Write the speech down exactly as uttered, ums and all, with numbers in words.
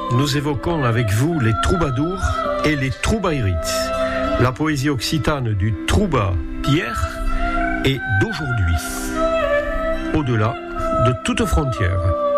nous évoquons avec vous les troubadours et les troubaïrites, la poésie occitane du trouba d'hier et d'aujourd'hui, au-delà de toute frontière.